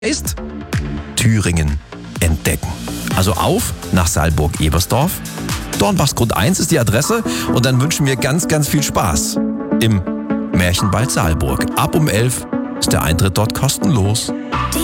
Ist Thüringen entdecken. Also auf nach Saalburg-Ebersdorf. Dornbachsgrund 1 ist die Adresse und dann wünschen wir ganz, ganz viel Spaß im Märchenwald Saalburg. Ab um 11 ist der Eintritt dort kostenlos. Die